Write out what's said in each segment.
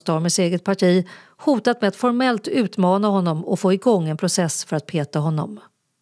Starmers eget parti hotat med att formellt utmana honom och få igång en process för att peta honom.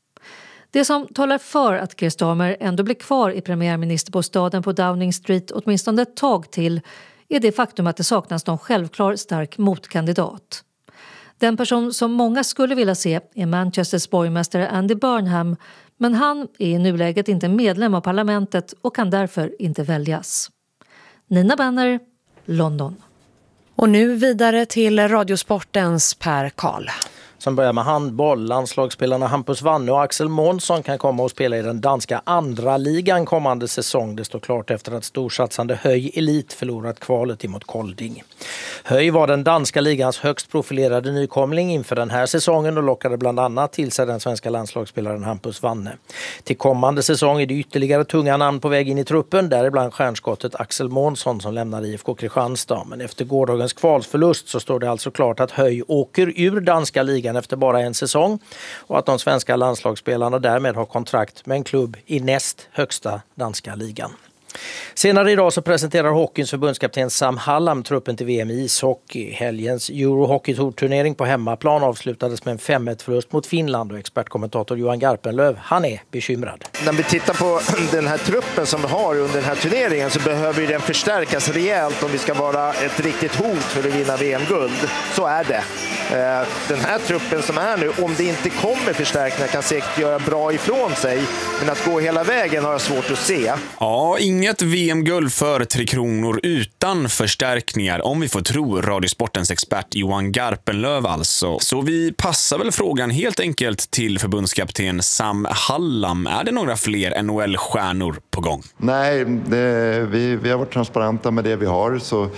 Det som talar för att Keir Starmer ändå blir kvar i premiärministerbostaden på Downing Street åtminstone ett tag till är det faktum att det saknas någon självklar stark motkandidat. Den person som många skulle vilja se är Manchesters borgmästare Andy Burnham, men han är i nuläget inte medlem av parlamentet och kan därför inte väljas. Nina Benner, London. Och nu vidare till Radiosportens Per Karl. Som börjar med handboll. Landslagsspelarna Hampus Wanne och Axel Månsson kan komma och spela i den danska andra ligan kommande säsong. Det står klart efter att storsatsande Höj Elit förlorat kvalet emot Kolding. Höj var den danska ligans högst profilerade nykomling inför den här säsongen och lockade bland annat till sig den svenska landslagsspelaren Hampus Wanne. Till kommande säsong är det ytterligare tunga namn på väg in i truppen, däribland stjärnskottet Axel Månsson som lämnar IFK Kristianstad. Men efter gårdagens kvalsförlust så står det alltså klart att Höj åker ur danska ligan efter bara en säsong och att de svenska landslagsspelarna därmed har kontrakt med en klubb i näst högsta danska ligan. Senare idag så presenterar hockeyns förbundskapten Sam Hallam truppen till VM i ishockey. Helgens Eurohockey-turnering på hemmaplan avslutades med en 5-1-förlust mot Finland och expertkommentator Johan Garpenlöv, han är bekymrad. När vi tittar på den här truppen som vi har under den här turneringen så behöver den förstärkas rejält om vi ska vara ett riktigt hot för att vinna VM-guld. Så är det. Den här truppen som är nu, om det inte kommer förstärkningar, kan säkert göra bra ifrån sig. Men att gå hela vägen har jag svårt att se. Ja, inget VM-guld för Tre Kronor utan förstärkningar, om vi får tro Radiosportens expert Johan Garpenlöv alltså. Så vi passar väl frågan helt enkelt till förbundskapten Sam Hallam. Är det några fler NHL-stjärnor på gång? Nej, vi har varit transparenta med det vi har, så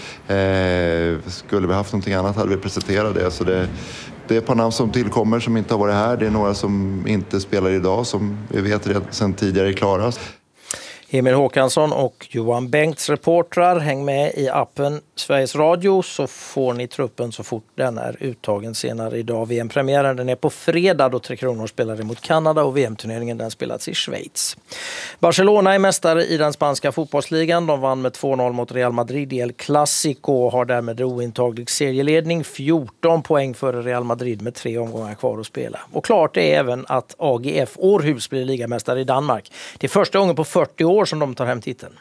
skulle vi haft någonting annat hade vi presenterat det. Så det är ett par namn som tillkommer som inte har varit här. Det är några som inte spelar idag som vi vet redan sedan tidigare är klara. Emil Håkansson och Johan Bengts reportrar, häng med i appen Sveriges Radio så får ni truppen så fort den är uttagen senare idag. VM-premiären den är på fredag då Tre Kronor spelar emot Kanada och VM-turneringen den spelats i Schweiz. Barcelona är mästare i den spanska fotbollsligan. De vann med 2-0 mot Real Madrid i El Clasico och har därmed ointaglig serieledning, 14 poäng före Real Madrid med 3 omgångar kvar att spela. Och klart är även att AGF Århus blir ligamästare i Danmark. Det är första gången på 40 år som de tar hem titeln.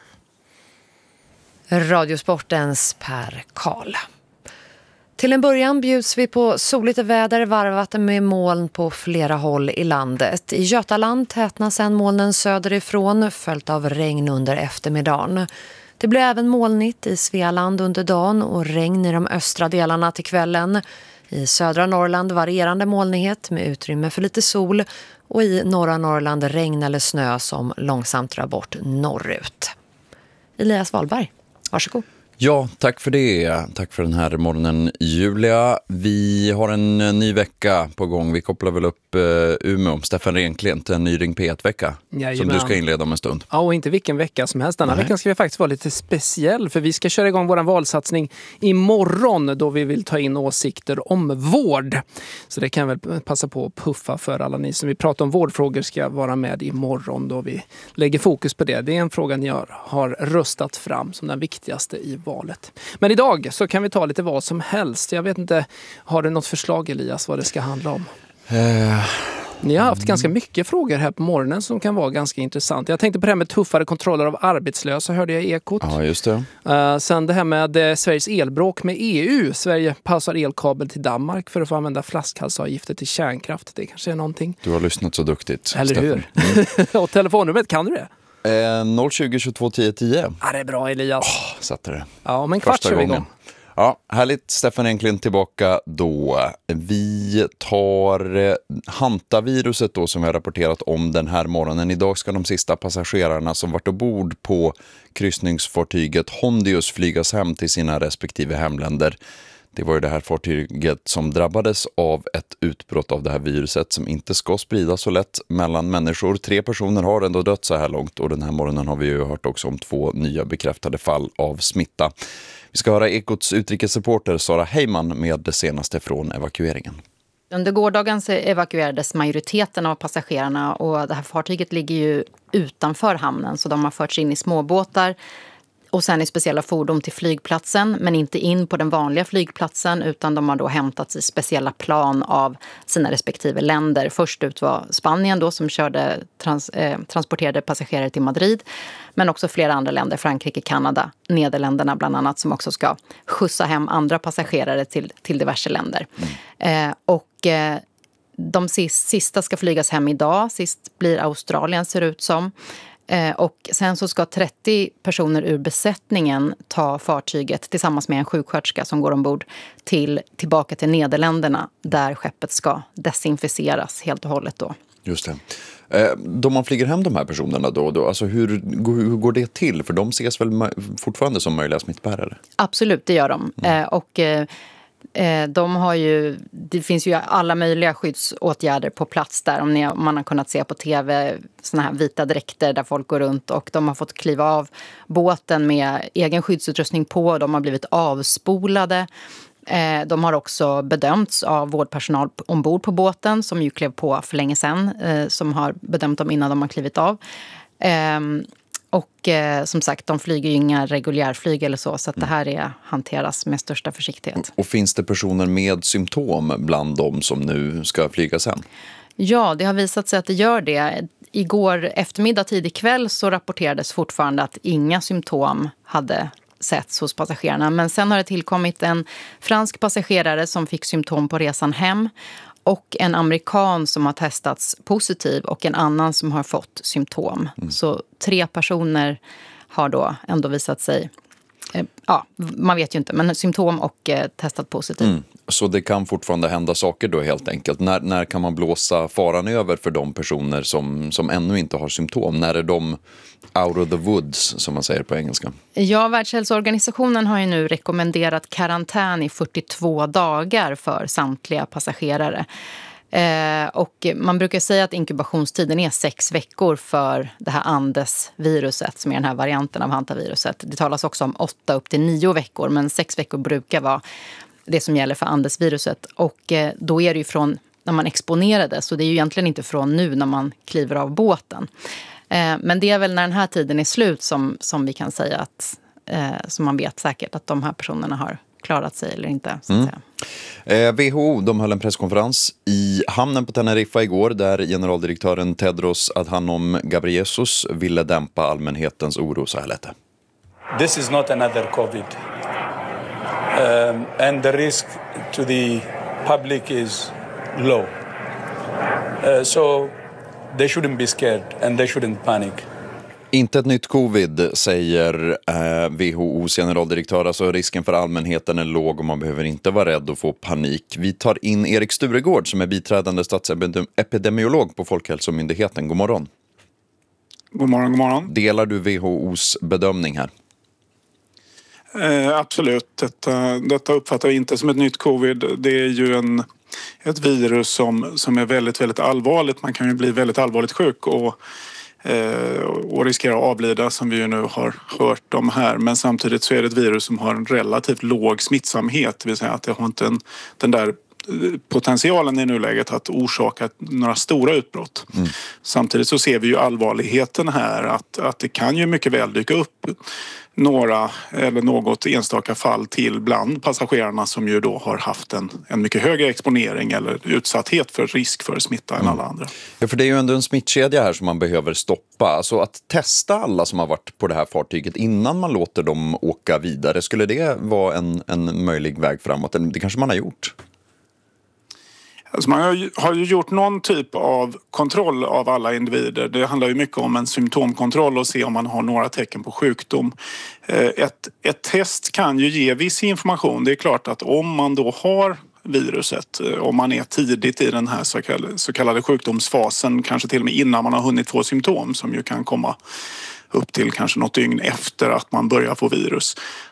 Radiosportens Per Karl. Till en början bjuds vi på soligt väder varvat med moln på flera håll i landet. I Götaland tätnas sen molnen söderifrån följt av regn under eftermiddagen. Det blir även molnigt i Svealand under dagen och regn i de östra delarna till kvällen. I södra Norrland varierande molnighet med utrymme för lite sol och i norra Norrland regn eller snö som långsamt drar bort norrut. Elias Wahlberg, varsågod. Ja, tack för det. Tack för den här morgonen, Julia. Vi har en ny vecka på gång. Vi kopplar väl upp Umeå, Stefan Renklint, en ny Ring P1-vecka som du ska inleda om en stund. Ja, och inte vilken vecka som helst. Denna veckan ska vi faktiskt vara lite speciell för vi ska köra igång vår valsatsning imorgon då vi vill ta in åsikter om vård. Så det kan jag väl passa på att puffa för alla ni som vill prata om vårdfrågor ska vara med imorgon då vi lägger fokus på det. Det är en fråga ni har röstat fram som den viktigaste i valet. Men idag så kan vi ta lite vad som helst. Jag vet inte, har du något förslag Elias vad det ska handla om? Ni har haft ganska mycket frågor här på morgonen som kan vara ganska intressant. Jag tänkte på det här med tuffare kontroller av arbetslösa, hörde jag i Ekot. Ja, just det. Sen det här med Sveriges elbråk med EU. Sverige passar elkabel till Danmark för att få använda flaskhalsavgifter till kärnkraft. Det kanske är någonting. Du har lyssnat så duktigt, eller Stefan. Hur? Och telefonnumret, kan du det? 020 22 10 10. Ja, det är bra Elias. Satte det. Ja, om en kvart kör vi igång. Ja, härligt. Stefan Enklund tillbaka då. Vi tar hantaviruset då som vi har rapporterat om den här morgonen. Idag ska de sista passagerarna som varit ombord på kryssningsfartyget Hondius flygas hem till sina respektive hemländer. Det var ju det här fartyget som drabbades av ett utbrott av det här viruset som inte ska spridas så lätt mellan människor. 3 personer har ändå dött så här långt och den här morgonen har vi ju hört också om 2 nya bekräftade fall av smitta. Vi ska höra Ekots utrikesreporter Sara Heyman med det senaste från evakueringen. Under gårdagen så evakuerades majoriteten av passagerarna och det här fartyget ligger ju utanför hamnen så de har förts in i småbåtar. Och sen i speciella fordon till flygplatsen, men inte in på den vanliga flygplatsen, utan de har då hämtats i speciella plan av sina respektive länder. Först ut var Spanien då, som transporterade passagerare till Madrid, men också flera andra länder, Frankrike, Kanada, Nederländerna bland annat, som också ska skjutsa hem andra passagerare till diverse länder. De sista ska flygas hem idag, sist blir Australien ser ut som. Och sen så ska 30 personer ur besättningen ta fartyget tillsammans med en sjuksköterska som går ombord tillbaka till Nederländerna, där skeppet ska desinficeras helt och hållet då. Just det. Då man flyger hem de här personerna då alltså hur går det till? För de ses väl fortfarande som möjliga smittbärare? Absolut, det gör de. De har ju, det finns ju alla möjliga skyddsåtgärder på plats där. Om man har kunnat se på tv såna här vita dräkter där folk går runt, och de har fått kliva av båten med egen skyddsutrustning på. De har blivit avspolade. De har också bedömts av vårdpersonal ombord på båten, som ju klev på för länge sedan, som har bedömt dem innan de har klivit av. Och som sagt, de flyger ju inga reguljärflyg eller så att det här hanteras med största försiktighet. Och finns det personer med symptom bland dem som nu ska flyga sen? Ja, det har visat sig att det gör det. Igår eftermiddag, tidig kväll, så rapporterades fortfarande att inga symptom hade setts hos passagerarna. Men sen har det tillkommit en fransk passagerare som fick symptom på resan hem, och en amerikan som har testats positiv, och en annan som har fått symptom. Så 3 personer har då ändå visat sig, man vet ju inte, men symptom och testat positiv. Så det kan fortfarande hända saker då helt enkelt. När kan man blåsa faran över för de personer som ännu inte har symptom? När är de out of the woods, som man säger på engelska? Ja, Världshälsoorganisationen har ju nu rekommenderat karantän i 42 dagar för samtliga passagerare. Och man brukar säga att inkubationstiden är 6 veckor för det här Andes-viruset, som är den här varianten av hantaviruset. Det talas också om 8 upp till 9 veckor, men 6 veckor brukar vara det som gäller för Andes-viruset. Och då är det ju från när man exponerades, så det är ju egentligen inte från nu när man kliver av båten. Men det är väl när den här tiden är slut som vi kan säga att, som man vet säkert att de här personerna har klarat sig eller inte, så att säga. WHO, de höll en presskonferens i hamnen på Teneriffa igår, där generaldirektören Tedros Adhanom Ghebreyesus ville dämpa allmänhetens oro, så här lät det. This is not another COVID. And the risk to the public is low. So they shouldn't be scared and they shouldn't panic. Inte ett nytt covid, säger WHO:s generaldirektör. Alltså risken för allmänheten är låg och man behöver inte vara rädd och få panik. Vi tar in Erik Sturegård som är biträdande statsepidemiolog på Folkhälsomyndigheten. God morgon. God morgon, god morgon. Delar du WHO:s bedömning här? Absolut. Detta uppfattar vi inte som ett nytt covid. Det är ju ett virus som är väldigt, väldigt allvarligt. Man kan ju bli väldigt allvarligt sjuk och riskera att avlida, som vi ju nu har hört om här. Men samtidigt så är det ett virus som har en relativt låg smittsamhet. Det vill säga att det har inte den där potentialen i nuläget att orsaka några stora utbrott. Samtidigt så ser vi ju allvarligheten här, att det kan ju mycket väl dyka upp några eller något enstaka fall till bland passagerarna som ju då har haft en mycket högre exponering eller utsatthet för risk för smitta än alla andra. Ja, för det är ju ändå en smittkedja här som man behöver stoppa. Alltså att testa alla som har varit på det här fartyget innan man låter dem åka vidare, skulle det vara en möjlig väg framåt? Det kanske man har gjort? Alltså man har ju gjort någon typ av kontroll av alla individer. Det handlar ju mycket om en symptomkontroll och se om man har några tecken på sjukdom. Ett test kan ju ge viss information. Det är klart att om man då har viruset, om man är tidigt i den här så kallade sjukdomsfasen, kanske till och med innan man har hunnit få symptom, som ju kan komma upp till kanske något dygn efter att man börjar få virus.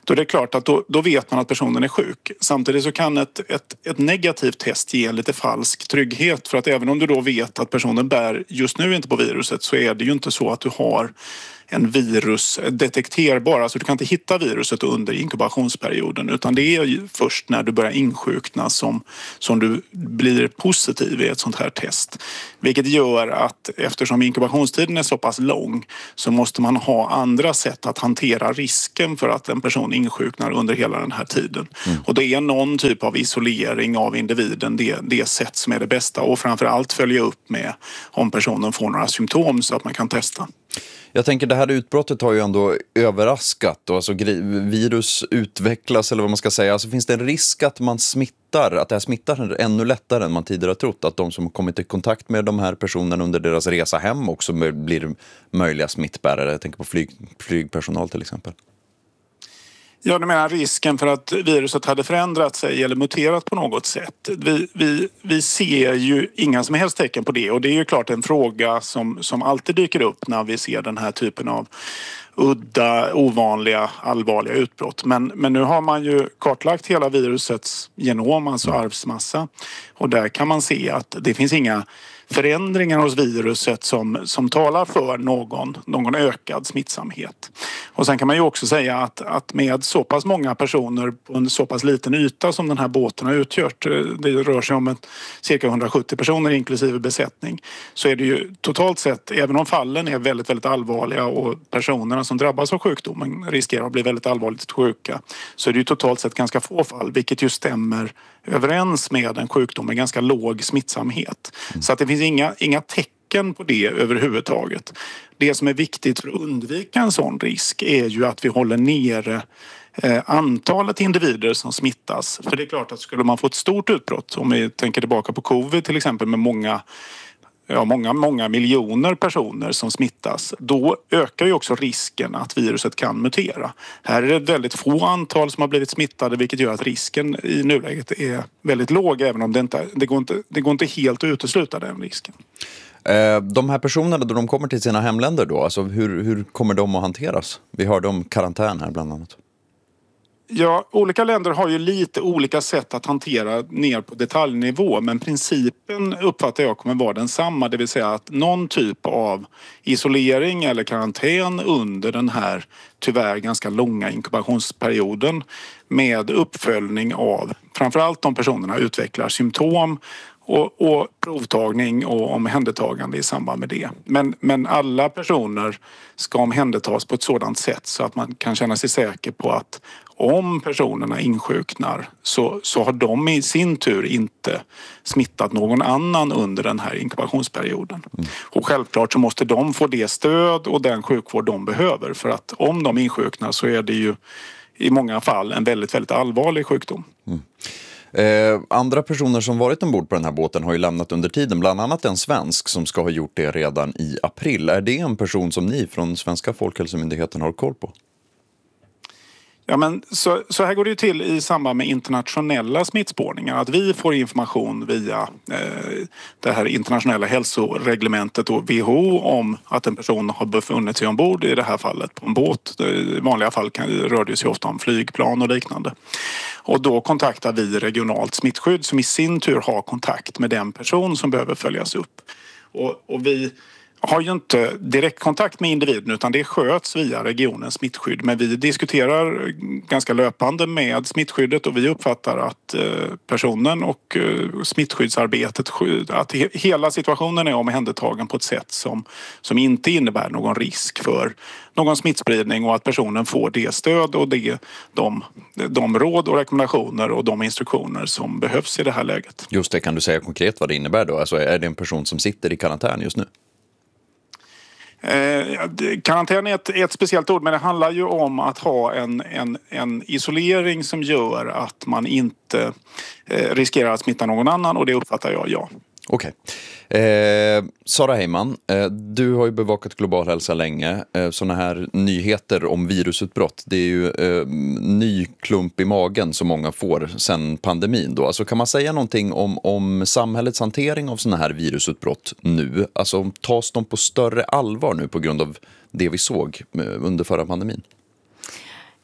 Då är det klart att då vet man att personen är sjuk. Samtidigt så kan ett negativt test ge en lite falsk trygghet, för att även om du då vet att personen bär just nu inte på viruset, så är det ju inte så att du har en virus detekterbar. Alltså du kan inte hitta viruset under inkubationsperioden, utan det är ju först när du börjar insjukna som du blir positiv i ett sånt här test. Vilket gör att eftersom inkubationstiden är så pass lång så måste man ha andra sätt att hantera risken för att en person insjuknar under hela den här tiden. Och det är någon typ av isolering av individen, det sätt som är det bästa, och framförallt följa upp med om personen får några symptom så att man kan testa. Jag tänker det här utbrottet har ju ändå överraskat. Och alltså, virus utvecklas, eller vad man ska säga. Alltså, finns det en risk att man smittar, att det här smittar ännu lättare än man tidigare har trott? Att de som har kommit i kontakt med de här personerna under deras resa hem också blir möjliga smittbärare? Jag tänker på flygpersonal till exempel. Ja, du menar risken för att viruset hade förändrat sig eller muterat på något sätt. Vi ser ju inga som helst tecken på det, och det är ju klart en fråga som alltid dyker upp när vi ser den här typen av udda, ovanliga, allvarliga utbrott. Men nu har man ju kartlagt hela virusets genom, alltså arvsmassa, och där kan man se att det finns inga förändringar hos viruset som talar för någon ökad smittsamhet. Och sen kan man ju också säga att med så pass många personer på en så pass liten yta som den här båten har utgjort, det rör sig om cirka 170 personer inklusive besättning, så är det ju totalt sett, även om fallen är väldigt, väldigt allvarliga och personerna som drabbas av sjukdomen riskerar att bli väldigt allvarligt sjuka, så är det ju totalt sett ganska få fall, vilket ju stämmer överens med en sjukdom med ganska låg smittsamhet. Så att det finns inga tecken på det överhuvudtaget. Det som är viktigt för att undvika en sån risk är ju att vi håller nere antalet individer som smittas. För det är klart att skulle man få ett stort utbrott, om vi tänker tillbaka på covid till exempel, med många miljoner personer som smittas, då ökar ju också risken att viruset kan mutera. Här är det ett väldigt få antal som har blivit smittade, vilket gör att risken i nuläget är väldigt låg, även om det går inte helt att utesluta den risken. De här personerna då de kommer till sina hemländer då, alltså hur kommer de att hanteras? Vi hörde om karantän här bland annat. Ja, olika länder har ju lite olika sätt att hantera ner på detaljnivå, men principen uppfattar jag kommer vara densamma, det vill säga att någon typ av isolering eller karantän under den här tyvärr ganska långa inkubationsperioden med uppföljning av framförallt de personerna utvecklar symptom och provtagning och omhändertagande i samband med det. Men alla personer ska omhändertas på ett sådant sätt så att man kan känna sig säker på att om personerna insjuknar så har de i sin tur inte smittat någon annan under den här inkubationsperioden. Och självklart så måste de få det stöd och den sjukvård de behöver, för att om de insjuknar så är det ju i många fall en väldigt, väldigt allvarlig sjukdom. Andra personer som varit ombord på den här båten har ju lämnat under tiden, bland annat en svensk som ska ha gjort det redan i april. Är det en person som ni från Svenska Folkhälsomyndigheten har koll på? Ja, men så här går det ju till i samband med internationella smittspårningar, att vi får information via det här internationella hälsoreglementet och WHO om att en person har befunnit sig ombord, i det här fallet på en båt. I vanliga fall rör det sig ofta om flygplan och liknande. Och då kontaktar vi regionalt smittskydd som i sin tur har kontakt med den person som behöver följas upp. Och vi har ju inte direktkontakt med individen, utan det sköts via regionens smittskydd. Men vi diskuterar ganska löpande med smittskyddet och vi uppfattar att personen och smittskyddsarbetet, att hela situationen är omhändertagen på ett sätt som inte innebär någon risk för någon smittspridning, och att personen får det stöd och de råd och rekommendationer och de instruktioner som behövs i det här läget. Just det, kan du säga konkret vad det innebär då? Alltså är det en person som sitter i karantän just nu? Karantän är ett speciellt ord, men det handlar ju om att ha en isolering som gör att man inte riskerar att smitta någon annan, och det uppfattar jag, ja. Okej. Sara Heyman, du har ju bevakat global hälsa länge. Såna här nyheter om virusutbrott, det är ju ny klump i magen som många får sedan pandemin då. Alltså kan man säga någonting om samhällets hantering av såna här virusutbrott nu? Alltså tas de på större allvar nu på grund av det vi såg under förra pandemin?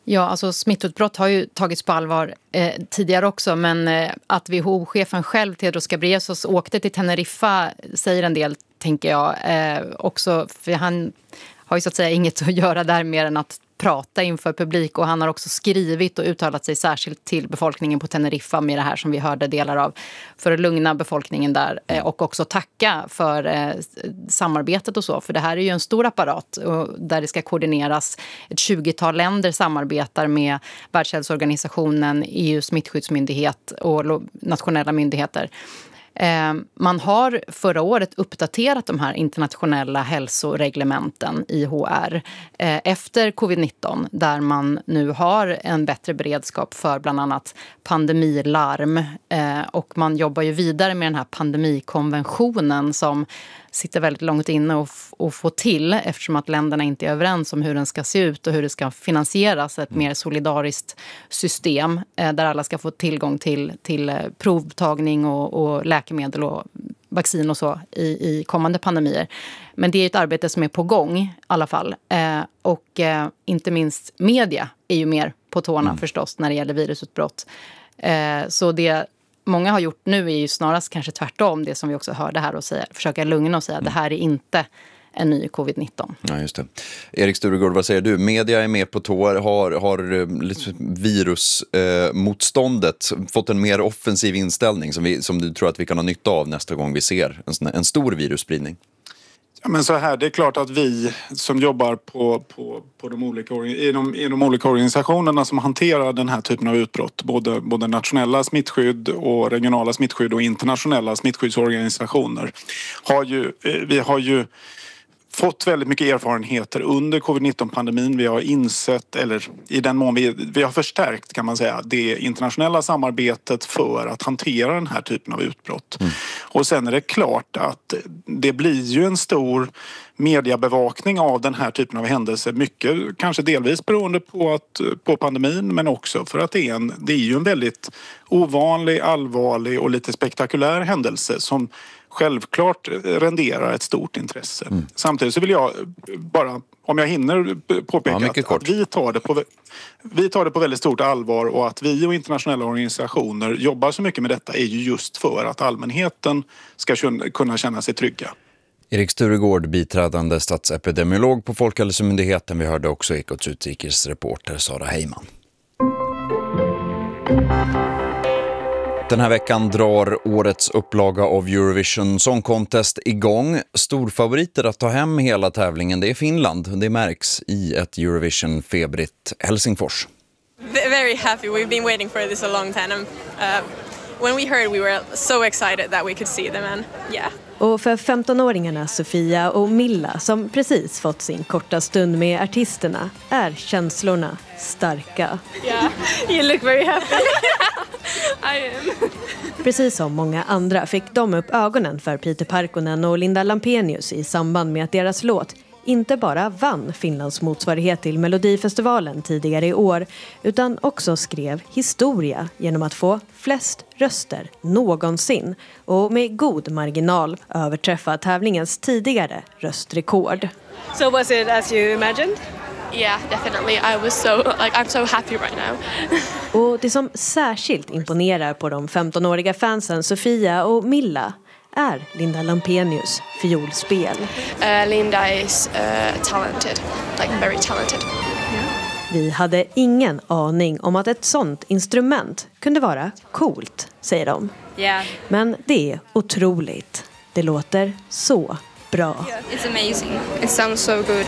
Ja, alltså smittutbrott har ju tagits på allvar tidigare också, men att WHO-chefen själv, Tedros Ghebreyesus, åkte till Teneriffa säger en del, tänker jag, också, för han har ju så att säga inget att göra där mer än att prata inför publik, och han har också skrivit och uttalat sig särskilt till befolkningen på Teneriffa med det här som vi hörde delar av, för att lugna befolkningen där och också tacka för samarbetet och så, för det här är ju en stor apparat där det ska koordineras. Ett 20-tal länder samarbetar med Världshälsoorganisationen, EU:s smittskyddsmyndighet och nationella myndigheter. Man har förra året uppdaterat de här internationella hälsoreglementen, IHR, efter covid-19, där man nu har en bättre beredskap för bland annat pandemilarm, och man jobbar ju vidare med den här pandemikonventionen som sitter väldigt långt inne och få till, eftersom att länderna inte är överens om hur den ska se ut och hur det ska finansieras, ett mer solidariskt system där alla ska få tillgång till provtagning och läkemedel och vaccin och så i kommande pandemier. Men det är ett arbete som är på gång i alla fall. Och inte minst media är ju mer på tårna förstås när det gäller virusutbrott. Så det många har gjort nu är ju snarast kanske tvärtom, det som vi också hörde här, och försöka lugna och säga att det här är inte en ny covid-19. Ja, just det. Erik Sturegård, vad säger du? Media är med på tår. Har virusmotståndet fått en mer offensiv inställning som du tror att vi kan ha nytta av nästa gång vi ser en stor virusspridning? Ja, men så här, det är klart att vi som jobbar på i de olika organisationerna som hanterar den här typen av utbrott, både nationella smittskydd och regionala smittskydd och internationella smittskyddsorganisationer, vi har ju fått väldigt mycket erfarenheter under covid-19-pandemin. Vi har insett, eller i den mån vi har förstärkt, kan man säga, det internationella samarbetet för att hantera den här typen av utbrott. Och sen är det klart att det blir ju en stor mediebevakning av den här typen av händelser. Mycket kanske delvis beroende på pandemin, men också för att det är ju en väldigt ovanlig, allvarlig och lite spektakulär händelse som självklart renderar ett stort intresse. Samtidigt så vill jag bara, om jag hinner, påpeka att vi tar det på väldigt stort allvar, och att vi och internationella organisationer jobbar så mycket med detta är ju just för att allmänheten ska kunna känna sig trygga. Erik Sturegård, biträdande statsepidemiolog på Folkhälsomyndigheten. Vi hörde också Ekots utrikesreporter Sara Heiman. Den här veckan drar årets upplaga av Eurovision Song Contest igång. Storfavoriter att ta hem hela tävlingen, det är Finland. Det märks i ett Eurovision-febrigt Helsingfors. Very happy. We've been waiting for this a long time. When we heard, we were so excited that we could see them, and yeah. Och för 15-åringarna Sofia och Milla, som precis fått sin korta stund med artisterna, är känslorna starka. Yeah, you look very happy. I am. Precis som många andra fick de upp ögonen för Peter Parkkonen och Linda Lampenius i samband med att deras låt inte bara vann Finlands motsvarighet till Melodifestivalen tidigare i år, utan också skrev historia genom att få flest röster någonsin och med god marginal överträffa tävlingens tidigare röstrekord. So was it as you imagined? Yeah, definitely. I'm so happy right now. Och det som särskilt imponerar på de 15-åriga fansen Sofia och Milla är Linda Lampenius fiolspel. Linda is talented, very talented. Vi hade ingen aning om att ett sånt instrument kunde vara coolt, säger de. Yeah. Men det är otroligt. Det låter så bra. It's amazing. It sounds so good.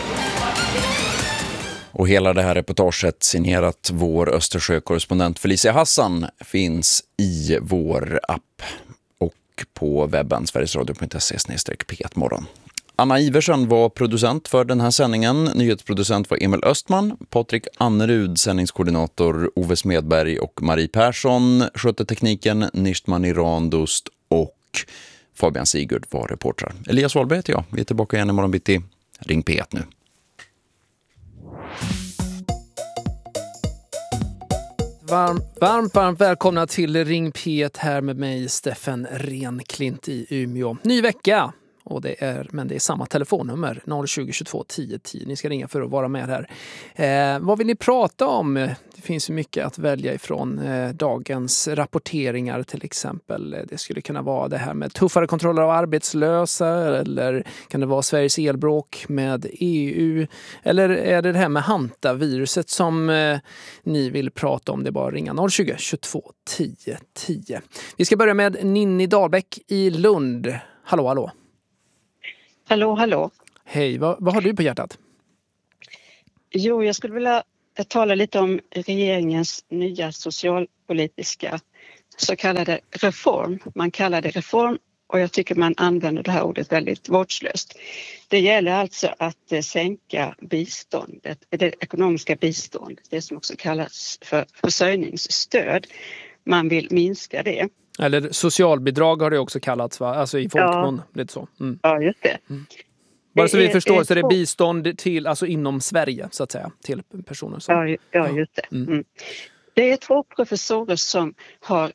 Och hela det här reportaget, signerat vår Östersjö-korrespondent Felicia Hassan, finns i vår app och på webben sverigesradio.se/P1morgon. Anna Iversen var producent för den här sändningen. Nyhetsproducent var Emil Östman. Patrik Annerud, sändningskoordinator. Ove Smedberg och Marie Persson skötte tekniken. Nishtman Irandost och Fabian Sigurd var reportrar. Elias Wahlberg heter jag. Vi är tillbaka igen imorgon bitti. Ring P1 nu. Varmt välkomna till Ring P1 här med mig, Steffen Renklint i Umeå. Ny vecka Men det är samma telefonnummer, 020 22 10 10. Ni ska ringa för att vara med här. Vad vill ni prata om? Det finns ju mycket att välja ifrån. Dagens rapporteringar till exempel. Det skulle kunna vara det här med tuffare kontroller av arbetslösa, eller kan det vara Sveriges elbråk med EU, eller är det här med hantaviruset som ni vill prata om? Det är bara att ringa 020 22 10 10. Vi ska börja med Ninni Dahlbäck i Lund. Hallå, hallå. Hallå. Hej, vad har du på hjärtat? Jo, jag skulle vilja tala lite om regeringens nya socialpolitiska så kallade reform. Man kallar det reform och jag tycker man använder det här ordet väldigt vårdslöst. Det gäller alltså att sänka biståndet, det ekonomiska biståndet, det som också kallas för försörjningsstöd. Man vill minska det. Eller socialbidrag har det också kallats, va? Alltså i folkmun, lite så. Mm. Ja, just det. Mm. Bara så vi förstår, så det är bistånd till, alltså inom Sverige så att säga, till personer som... Ja, just det. Mm. Det är 2 professorer som har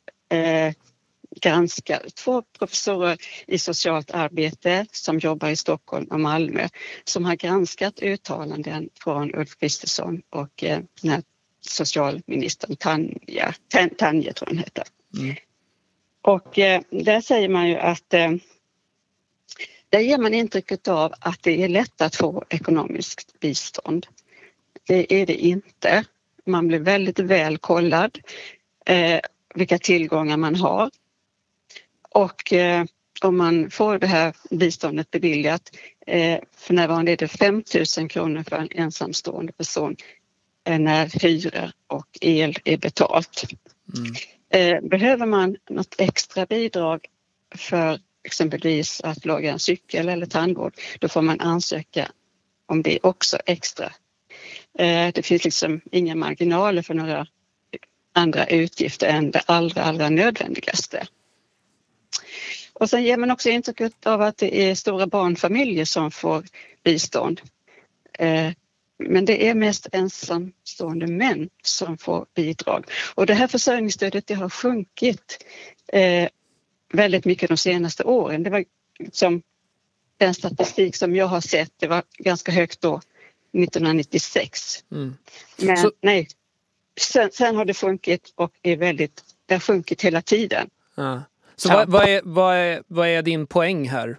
granskat, 2 professorer i socialt arbete som jobbar i Stockholm och Malmö, som har granskat uttalanden från Ulf Kristersson och den här socialministern Tanja tror hon heter. Mm. Och där säger man ju att där ger man intrycket av att det är lätt att få ekonomiskt bistånd. Det är det inte. Man blir väldigt väl kollad vilka tillgångar man har. Och om man får det här biståndet beviljat, för närvarande är det 5 000 kronor för en ensamstående person när hyra och el är betalt. Behöver man något extra bidrag för exempelvis att laga en cykel eller tandvård, då får man ansöka om det också extra. Det finns liksom inga marginaler för några andra utgifter än det allra nödvändigaste. Och sen ger man också intrycket av att det är stora barnfamiljer som får bistånd. Men det är mest ensamstående män som får bidrag. Och det här försörjningsstödet det har sjunkit väldigt mycket de senaste åren. Det var som den statistik som jag har sett, det var ganska högt då 1996. Men nej, sen har det sjunkit och det har sjunkit hela tiden. Ja. Så vad är din poäng här?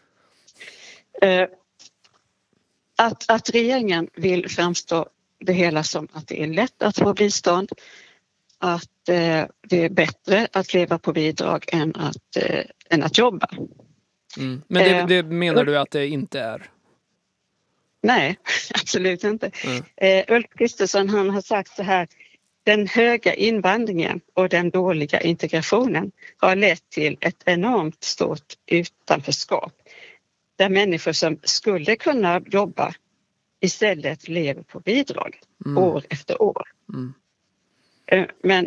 Att regeringen vill framstå det hela som att det är lätt att få bistånd, att det är bättre att leva på bidrag än att jobba. Men det menar du att det inte är? Nej, absolut inte. Ulf Kristersson han har sagt så här: den höga invandringen och den dåliga integrationen har lett till ett enormt stort utanförskap. Där människor som skulle kunna jobba istället lever på bidrag år efter år. Men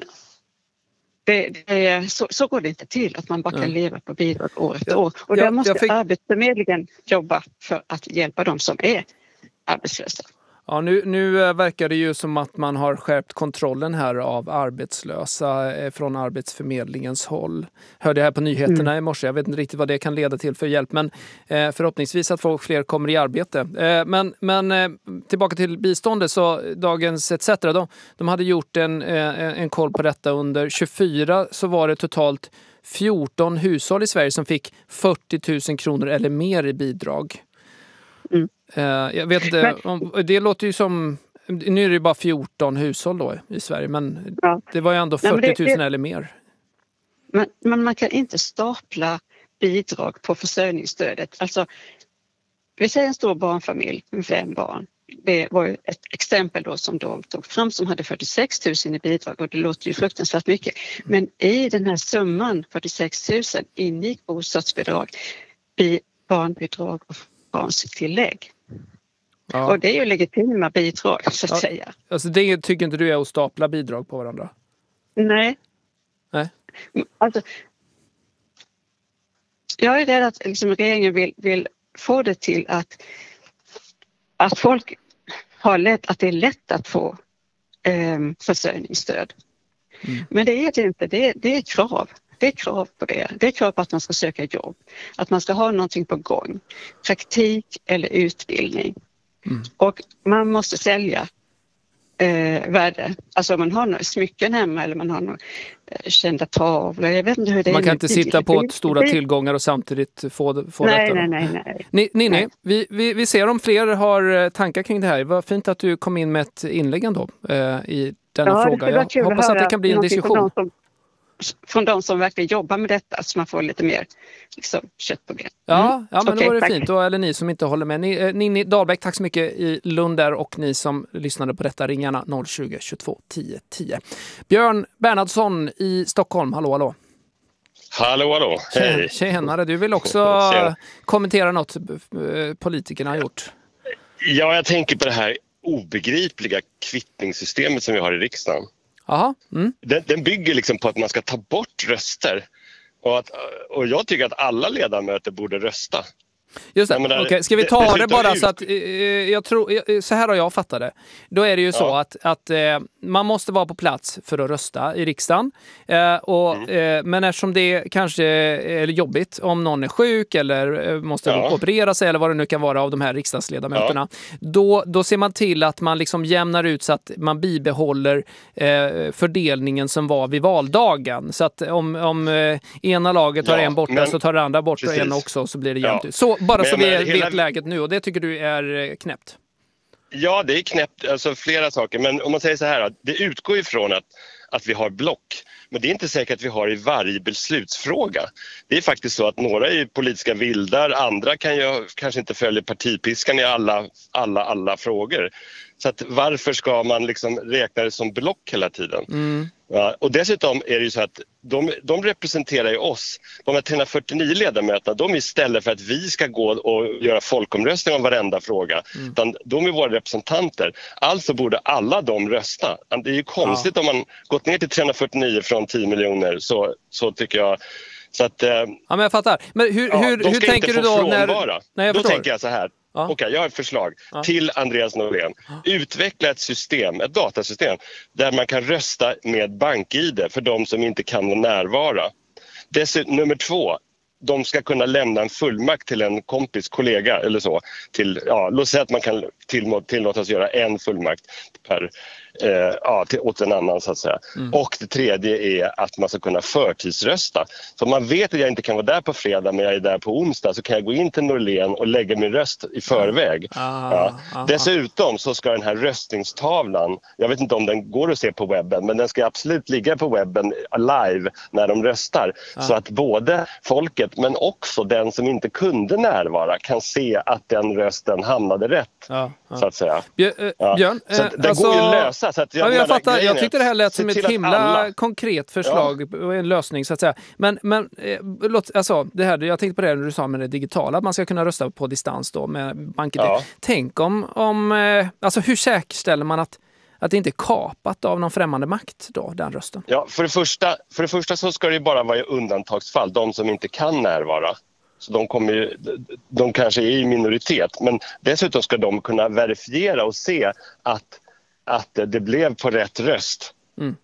så går det inte till att man bara kan leva på bidrag år efter år. Och där måste Arbetsförmedlingen jobba för att hjälpa dem som är arbetslösa. Ja, nu verkar det ju som att man har skärpt kontrollen här av arbetslösa från Arbetsförmedlingens håll. Hörde jag här på nyheterna i morse. Jag vet inte riktigt vad det kan leda till för hjälp, men förhoppningsvis att fler kommer i arbete. Men tillbaka till biståndet, så Dagens ETC, de hade gjort en koll på detta. Under 24 så var det totalt 14 hushåll i Sverige som fick 40 000 kronor eller mer i bidrag. Jag vet inte, det låter ju som, nu är det bara 14 hushåll då i Sverige, men det var ju ändå 40 000 eller mer. Men man kan inte stapla bidrag på försörjningsstödet. Alltså, vi säger en stor barnfamilj med 5 barn. Det var ju ett exempel då som de tog fram som hade 46 000 i bidrag, och det låter ju fruktansvärt mycket. Men i den här summan 46 000 ingick bostadsbidrag, barnbidrag och barntillägg. Ja. Och det är ju legitima bidrag så att säga. Alltså det tycker inte du är att stapla bidrag på varandra? Nej. Alltså, jag är rädd att liksom regeringen vill få det till att folk har att det är lätt att få försörjningsstöd. Men det är det inte. Det är ett krav. Det är krav på det. Det är krav på att man ska söka jobb. Att man ska ha någonting på gång. Praktik eller utbildning. Och man måste sälja värde. Alltså om man har några smycken hemma eller man har några kända tavlor. Jag vet inte hur det är. Man kan inte sitta på stora tillgångar och samtidigt få detta. Nej. Nej. Vi ser om fler har tankar kring det här. Vad fint att du kom in med ett inlägg ändå i denna fråga. Jag hoppas att det kan bli en diskussion. Från de som verkligen jobbar med detta, så man får lite mer kött på det. Ja, men då var det fint. Eller ni som inte håller med. Ninni Dahlbäck, tack så mycket i Lund där, och ni som lyssnade på detta, ringarna 020 22 10 10. Björn Bernhardsson i Stockholm, hallå. Hallå, hej. Tjenare, du vill också kommentera något politikerna har gjort? Ja, jag tänker på det här obegripliga kvittningssystemet som vi har i riksdagen. Aha. Den bygger liksom på att man ska ta bort röster. Och jag tycker att alla ledamöter borde rösta. Just det. Okej, ska vi ta det bara så att jag tror, så här har jag fattat det. Då är det ju så att man måste vara på plats för att rösta i riksdagen. Men eftersom det kanske är jobbigt om någon är sjuk eller måste operera sig eller vad det nu kan vara av de här riksdagsledamöterna, då ser man till att man liksom jämnar ut så att man bibehåller fördelningen som var vid valdagen. Så att om ena laget tar en borta så tar det andra bort en också, så blir det jämnt ut. Så bara så vi vet läget nu, och det tycker du är knäppt? Ja, det är knäppt, alltså flera saker. Men om man säger så här, det utgår ifrån att vi har block. Men det är inte säkert att vi har i varje beslutsfråga. Det är faktiskt så att några är politiska vildar, andra kanske inte följer partipiskan i alla frågor. Så att varför ska man liksom räkna det som block hela tiden? Ja, och dessutom är det ju så att de representerar ju oss. De här 349 ledamöterna, de istället för att vi ska gå och göra folkomröstning om varenda fråga, utan de är våra representanter. Alltså borde alla de rösta. Det är ju konstigt om man gått ner till 349 från 10 miljoner, så tycker jag. Så att, ja, men jag fattar. Men hur tänker du då när... Då tänker jag så här. Okej, jag har ett förslag till Andreas Norlén. Utveckla ett system, ett datasystem, där man kan rösta med BankID för de som inte kan närvara. Dessutom, nummer 2, de ska kunna lämna en fullmakt till en kompis, kollega eller så. Låt säga att man kan tillåtas göra en fullmakt åt en annan, så att säga. Och det tredje är att man ska kunna förtidsrösta. Så om man vet att jag inte kan vara där på fredag men jag är där på onsdag, så kan jag gå in till Norlén och lägga min röst i förväg. Dessutom så ska den här röstningstavlan, jag vet inte om den går att se på webben, men den ska absolut ligga på webben live när de röstar. Så att både folket men också den som inte kunde närvara kan se att den rösten hamnade rätt, så att säga. Björn, så att det går ju att lösa. Så att jag tyckte det här lät som ett himla konkret förslag och en lösning, så att säga. Men det här, jag tänkte på det när du sa med det digitala, att man ska kunna rösta på distans då med BankID. Tänk alltså hur säkerställer man att det inte är kapat av någon främmande makt då, den rösten? Ja, för det första så ska det bara vara i undantagsfall, de som inte kan närvara. Så de kanske är i minoritet, men dessutom ska de kunna verifiera och se att det blev på rätt röst.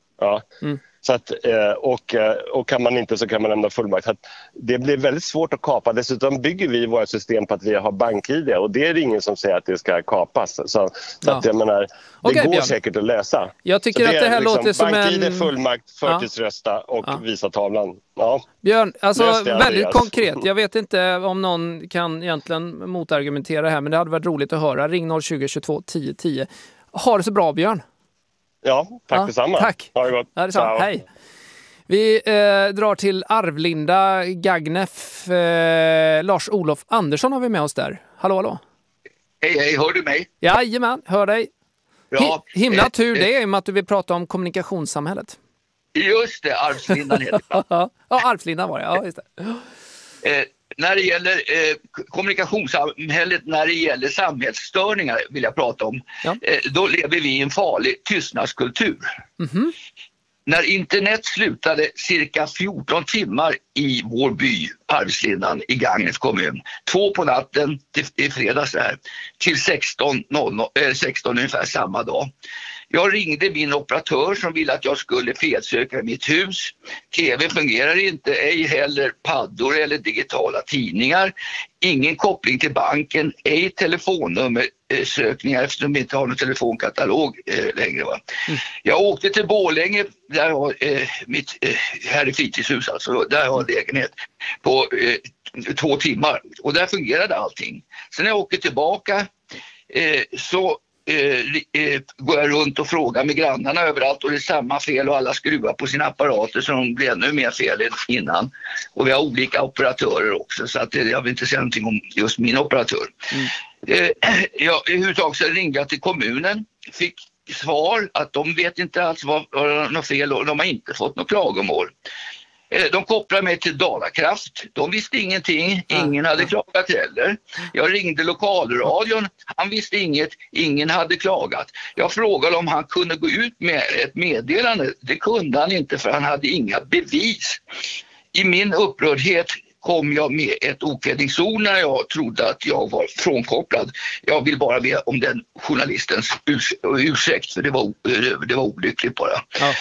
Så att, och kan man inte, så kan man lämna fullmakt. Så att det blir väldigt svårt att kapa. Dessutom bygger vi våra system på att vi har BankID, och det är ingen som säger att det ska kapas. Så att jag menar, det går säkert att lösa. Jag tycker att det här liksom låter som BankID, fullmakt, förtidsrösta och visa tavlan. Björn, alltså väldigt konkret. Jag vet inte om någon kan egentligen motargumentera här, men det hade varit roligt att höra. Ring 020 22 10 10. Ha det så bra, Björn. Ja, tack detsamma. Tack. Ha det gott. Ja, detsamma. Hej. Vi drar till Arvlinda, Gagnef. Lars-Olof Andersson har vi med oss där. Hallå. Hej, hör du mig? Jajamän, hör dig. Ja, himla tur det är med att du vill prata om kommunikationssamhället. Just det, Arvslindan heter det. Ja, Arvslindan var det. Ja, just det. När det gäller kommunikationssamhället, när det gäller samhällsstörningar vill jag prata om. Då lever vi i en farlig tystnadskultur. När internet slutade cirka 14 timmar i vår by, Arvslindan i Gagnefs kommun, 2 på natten i fredags där, till 16 ungefär samma dag. Jag ringde min operatör som ville att jag skulle felsöka mitt hus. TV fungerar inte, ej heller paddor eller digitala tidningar. Ingen koppling till banken, ej telefonnummersökningar eftersom vi inte har någon telefonkatalog längre. Va? Jag åkte till Borlänge, där jag har mitt här i fritidshus, alltså, där jag har lägenhet, på 2 timmar. Och där fungerade allting. Sen när jag åker tillbaka så går jag runt och frågar med grannarna överallt och det är samma fel och alla skruvar på sina apparater så de blir ännu mer fel än innan. Och vi har olika operatörer också så att jag vill inte säga någonting om just min operatör. Överhuvudtaget så ringde jag till kommunen, fick svar att de vet inte alls vad något fel och de har inte fått något klagomål. De kopplade mig till Dalakraft. De visste ingenting. Ingen hade klagat heller. Jag ringde lokalradion. Han visste inget. Ingen hade klagat. Jag frågade om han kunde gå ut med ett meddelande. Det kunde han inte för han hade inga bevis. I min upprördhet kom jag med ett okvädningsord när jag trodde att jag var frånkopplad. Jag vill bara be om den journalistens ursäkt för det var olyckligt bara.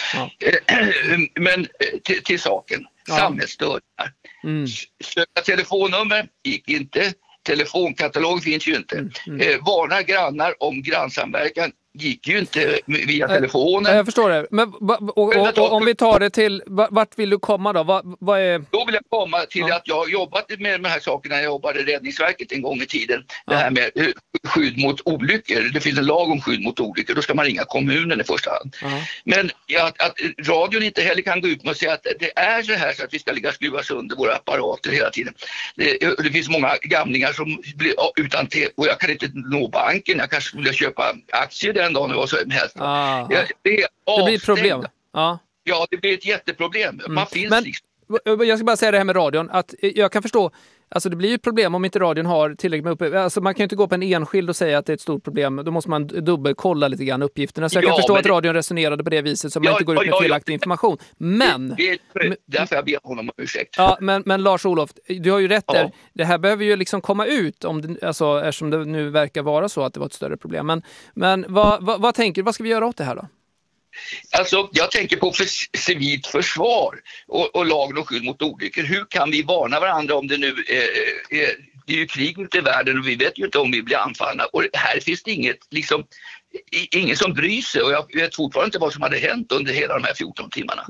Men till saken. Samhällsstörningar. Söka telefonnummer gick inte. Telefonkatalog finns ju inte. Varna grannar om grannsamverkan gick ju inte via telefonen. Jag förstår det. Men om vi tar det till, vart vill du komma då? Vad är... Då vill jag komma till att jag har jobbat med de här sakerna. Jag jobbade i Räddningsverket en gång i tiden. Det här med skydd mot olyckor. Det finns en lag om skydd mot olyckor. Då ska man ringa kommunen i första hand. Men att radion inte heller kan gå ut med och säga att det är så här så att vi ska ligga och skruva sönder våra apparater hela tiden. Det finns många gamlingar som blir utan TV och jag kan inte nå banken. Jag kanske skulle köpa aktier den dagen det var så helst. Det blir ett problem. Ja, det blir ett jätteproblem. Man finns Men, liksom. Jag ska bara säga det här med radion. Att jag kan förstå, alltså det blir ju ett problem om inte radion har tillräckligt med uppgifter. Alltså man kan ju inte gå på en enskild och säga att det är ett stort problem. Då måste man dubbelkolla lite grann uppgifterna. Så jag kan förstå att radion resonerade på det viset så man inte går ut med felaktig information. Men... Därför jag ber honom om ursäkt. Ja, men Lars-Olof, du har ju rätt där. Det här behöver ju liksom komma ut eftersom det nu verkar vara så att det var ett större problem. Men vad tänker du? Vad ska vi göra åt det här då? Alltså, jag tänker på civilt försvar och lagen om skydd mot olyckor. Hur kan vi varna varandra om det nu det är ju krig ute i världen och vi vet ju inte om vi blir anfallna. Och här finns det ingen som bryr sig och jag vet fortfarande inte vad som hade hänt under hela de här 14 timmarna.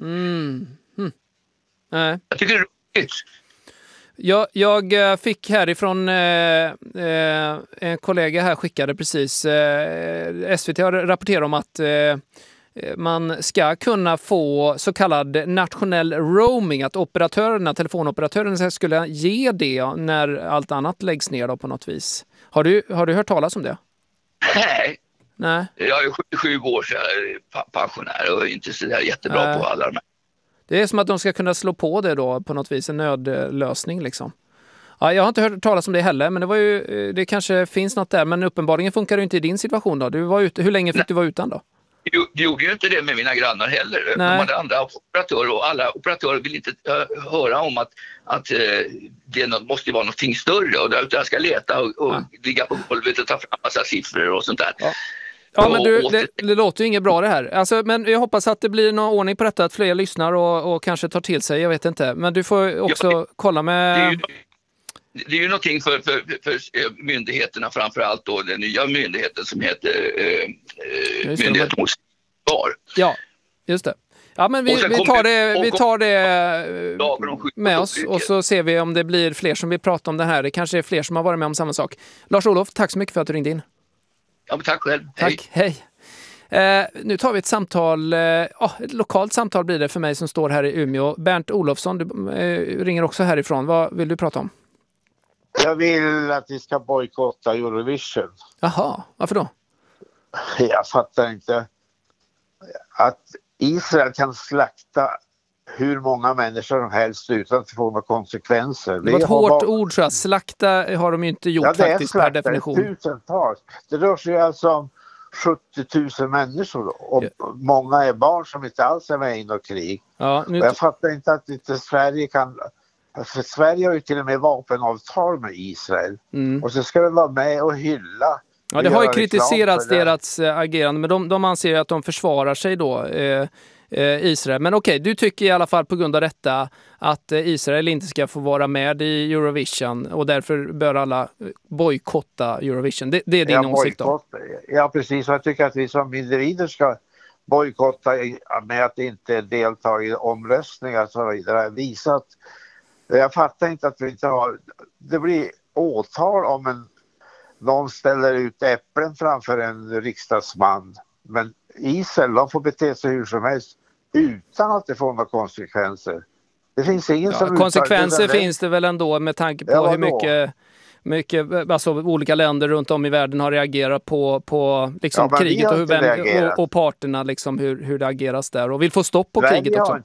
Nej. Jag tycker det är roligt. Jag fick härifrån en kollega här skickade precis SVT har rapporterat om att man ska kunna få så kallad nationell roaming, att telefonoperatörerna skulle ge det när allt annat läggs ner då på något vis. Har du hört talas om det? Nej. Jag är 77 år så jag är pensionär och inte så där jättebra på alla de här. Det är som att de ska kunna slå på det då på något vis, en nödlösning liksom. Ja, jag har inte hört talas om det heller, men det kanske finns något där, men uppenbarligen funkar det inte i din situation då. Hur länge fick du vara utan då? Det gjorde ju inte det med mina grannar heller. De hade andra operatörer och alla operatörer vill inte höra om att det måste vara någonting större och där jag ska leta och ligga på golvet och ta fram massa siffror och sånt där. Ja, men det låter ju inget bra det här. Alltså, men jag hoppas att det blir någon ordning på detta, att fler lyssnar och kanske tar till sig, jag vet inte. Men du får också kolla med... Det är ju någonting för myndigheterna, framförallt då den nya myndigheten som heter Myndigheten mot SVAR. Ja, just det. Ja, men vi tar det med oss och så ser vi om det blir fler som vill prata om det här. Det kanske är fler som har varit med om samma sak. Lars-Olof, tack så mycket för att du ringde in. Ja, men tack själv. Tack, hej. Nu tar vi ett samtal, ett lokalt samtal blir det för mig som står här i Umeå. Bernt Olofsson, du ringer också härifrån. Vad vill du prata om? Jag vill att vi ska bojkotta Eurovision. Jaha, varför då? Jag fattar inte att Israel kan slakta hur många människor som helst utan att det får några konsekvenser. Det var ett hårt ord så att slakta har de ju inte gjort faktiskt per definition. Tusentals. Det rör sig alltså 70 000 människor och många är barn som inte alls är med i något krig. Ja, och jag fattar inte att inte Sverige kan... För Sverige har ju till och med vapenavtal med Israel. Och så ska vi vara med och hylla. Ja, det har ju kritiserats deras agerande, men de anser att de försvarar sig då, Israel. Men okej, du tycker i alla fall på grund av detta att Israel inte ska få vara med i Eurovision och därför bör alla bojkotta Eurovision. Det är din åsikt då? Ja, precis. Jag tycker att vi som individer ska bojkotta med att inte delta i omröstningar och så vidare. Visat. Jag fattar inte att vi inte har... Det blir åtal om någon ställer ut äpplen framför en riksdagsman. Men Israel, de får bete sig hur som helst utan att det får några konsekvenser. Det finns ingen som... Konsekvenser finns det väl ändå med tanke på hur mycket alltså, olika länder runt om i världen har reagerat på liksom, kriget och parterna, liksom, hur det ageras där. Och vill få stopp på kriget också.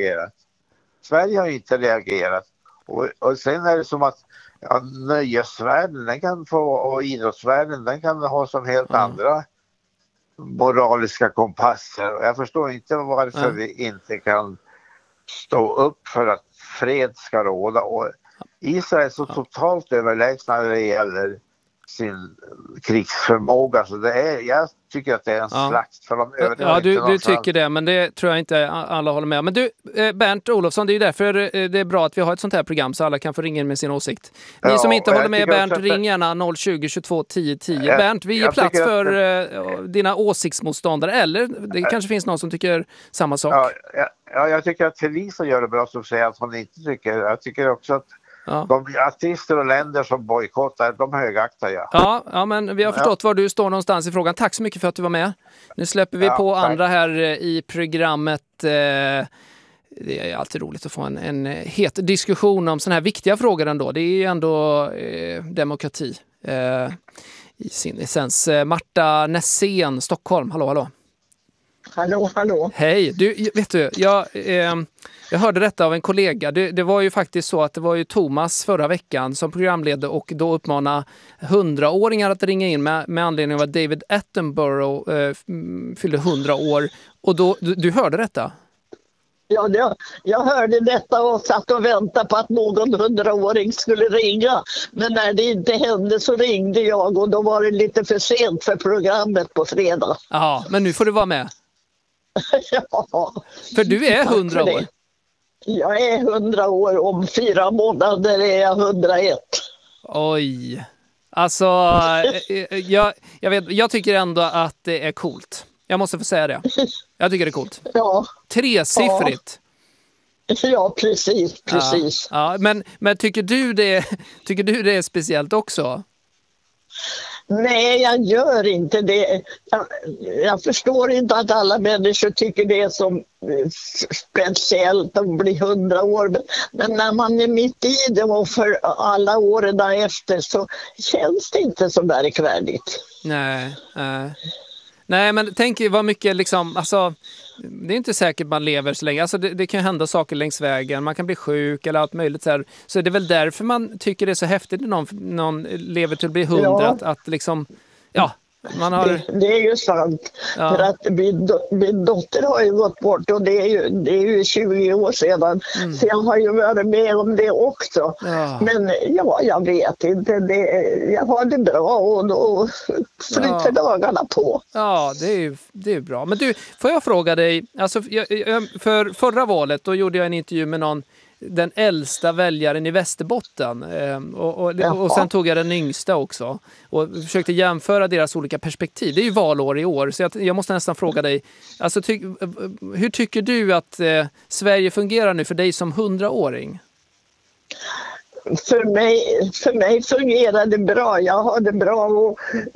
Sverige har inte reagerat. Och sen är det som att nöjesvärlden den kan få, och idrottsvärlden den kan ha som helt andra moraliska kompasser. Och jag förstår inte varför vi inte kan stå upp för att fred ska råda. Och Israel är så totalt överlägsna när det gäller sin krigsförmåga. Så jag tycker att det är en slakt för de övriga. Ja, du tycker det, men det tror jag inte alla håller med. Men du, Bernt Olofsson, det är ju därför det är bra att vi har ett sånt här program så alla kan få ringa in med sin åsikt. Ni som inte håller med Bernt, ring gärna 020 22 10 10. Bernt, vi ger plats för dina åsiktsmotståndare, eller det kanske finns någon som tycker samma sak. Ja, jag tycker att Theresa gör det bra som säger att hon inte tycker. Jag tycker också att de artister och länder som bojkottar, de högaktar jag. Ja, men vi har förstått var du står någonstans i frågan. Tack så mycket för att du var med. Nu släpper vi på andra här i programmet. Det är alltid roligt att få en het diskussion om sådana här viktiga frågor ändå. Det är ju ändå demokrati i sin essens. Marta Nässén, Stockholm. Hallå. Hallå. Hej, vet du, jag hörde detta av en kollega. Det var ju faktiskt så att det var ju Thomas förra veckan som programledde och då uppmanade 100-åringar att ringa in med anledning av att David Attenborough fyllde 100 år. Och då, du hörde detta? Ja, jag hörde detta och satt och väntade på att någon 100-åring skulle ringa. Men när det inte hände så ringde jag och då var det lite för sent för programmet på fredag. Ja, men nu får du vara med. Ja. För du är 100 år. Jag är 100 år. Om 4 månader är jag 101. Oj. Alltså, jag tycker ändå att det är coolt. Jag måste få säga det. Jag tycker det är coolt. Ja. 3-siffrigt. Ja, precis. Ja, men tycker du det är speciellt också? Nej, jag gör inte det. Jag förstår inte att alla människor tycker det är så speciellt att bli 100 år. Men när man är mitt i det och för alla åren efter så känns det inte så märkvärdigt. Nej, men tänk vad mycket liksom, alltså, det är inte säkert man lever så länge. Alltså det kan hända saker längs vägen. Man kan bli sjuk eller allt möjligt. Så det är väl därför man tycker det är så häftigt när någon lever till att bli 100. Att liksom, man har... det är ju sant. För att min dotter har ju gått bort och det är ju 20 år sedan. Så jag har ju varit med om det också. Men jag vet inte. Jag har det bra och då flyter dagarna på. Ja, det är bra. Men du, får jag fråga dig, alltså, för förra valet då gjorde jag en intervju med den äldsta väljaren i Västerbotten och sen tog jag den yngsta också och försökte jämföra deras olika perspektiv. Det är ju valår i år så jag måste nästan fråga dig, alltså, hur tycker du att Sverige fungerar nu för dig som 100-åring? För mig fungerar det bra. Jag har det bra och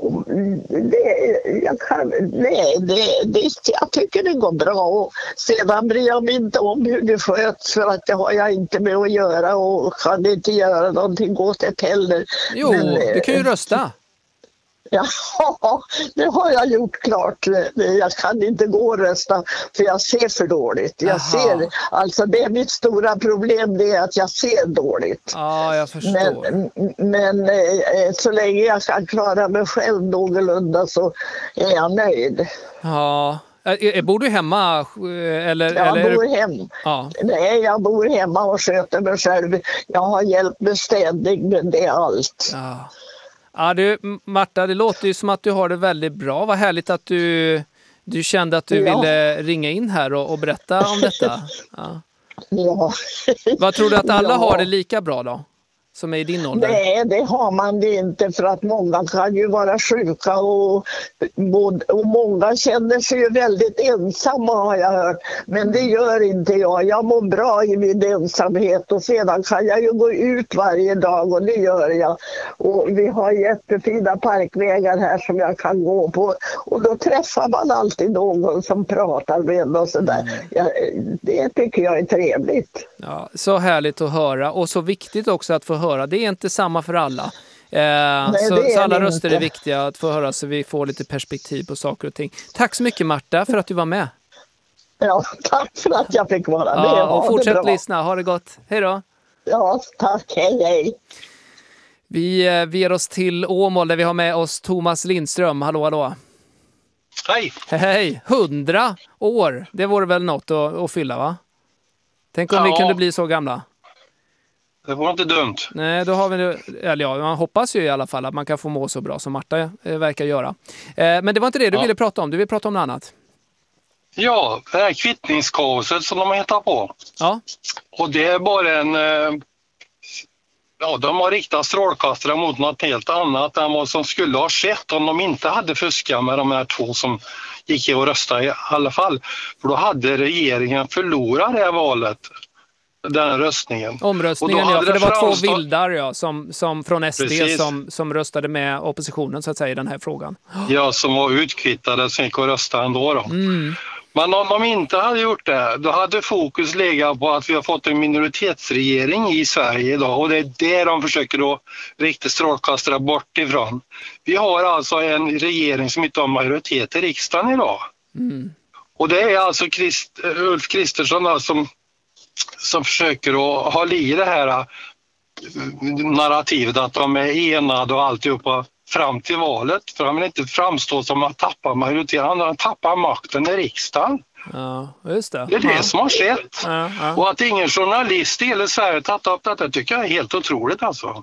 jag tycker det går bra. Och sedan bryr jag mig inte om hur det sköts för att det har jag inte med att göra och kan inte göra någonting åt det heller. Jo, du kan ju rösta. Ja, det har jag gjort klart. Jag kan inte gå och rösta för jag ser för dåligt. Alltså det är mitt stora problem, det är att jag ser dåligt. Ja, jag förstår. Men så länge jag kan klara mig själv någorlunda så är jag nöjd. Ja. Bor du hemma? Jag bor hem. Ja. Nej, jag bor hemma och sköter mig själv. Jag har hjälp med städning, men det är allt. Ja. Ja, du, Marta, det låter ju som att du har det väldigt bra. Vad härligt att du kände att du ville ringa in här och berätta om detta. Ja. Ja. Vad tror du att alla har det lika bra då? Som är i din ålder? Nej, det har man det inte, för att många kan ju vara sjuka och många känner sig ju väldigt ensamma, har jag hört. Men det gör inte jag. Jag mår bra i min ensamhet och sedan kan jag ju gå ut varje dag och det gör jag. Och vi har jättefina parkvägar här som jag kan gå på och då träffar man alltid någon som pratar med och sådär. Det tycker jag är trevligt. Ja, så härligt att höra och så viktigt också att få höra. Det är inte samma för alla. Så alla röster är viktiga att få höra så vi får lite perspektiv på saker och ting. Tack så mycket Marta för att du var med. Ja, tack för att jag fick vara med. Ja, och fortsätt lyssna. Ha det gott. Hej då. Ja, tack. Hej. Vi ger oss till Åmål där vi har med oss Thomas Lindström. Hallå. Hej. Hej. 100 år. Det vore väl något att fylla, va? Tänk om vi kunde bli så gamla. Det var inte dumt. Nej, då har vi, eller ja, man hoppas ju i alla fall att man kan få må så bra som Marta verkar göra. Men det var inte det du ville prata om. Du vill prata om något annat. Ja, det här kvittningskaoset som de hittar på. Ja. Och det är bara de har riktat strålkastare mot något helt annat än vad som skulle ha skett om de inte hade fuskat med de här två som gick och röstade i alla fall. För då hade regeringen förlorat det här valet. Den röstningen. Omröstningen, ja. För det var två vildar som från SD som röstade med oppositionen så att säga i den här frågan. Ja, som var utkvittade som gick och röstade ändå då. Men om de inte hade gjort det, då hade fokus legat på att vi har fått en minoritetsregering i Sverige idag. Och det är det de försöker då rikta strålkastare bort ifrån. Vi har alltså en regering som inte har majoritet i riksdagen idag. Och det är alltså Ulf Kristersson då, som försöker att ha i det här narrativet att de är enade och alltihopa fram till valet. För han vill inte framstå som att tappa majoriteten, han tappar makten i riksdagen. Ja, just det. Det är det som har skett. Ja. Och att ingen journalist i hela Sverige tagit upp detta tycker jag är helt otroligt alltså.